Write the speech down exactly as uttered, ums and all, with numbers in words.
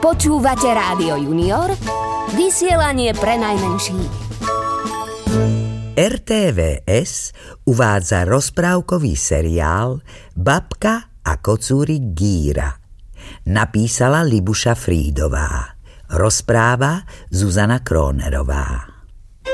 Počúvate Rádio Junior, vysielanie pre najmenších. er té vé es uvádza rozprávkový seriál Babka a kocúrik Gíra. Napísala Libuša Frídová. Rozpráva Zuzana Krónerová.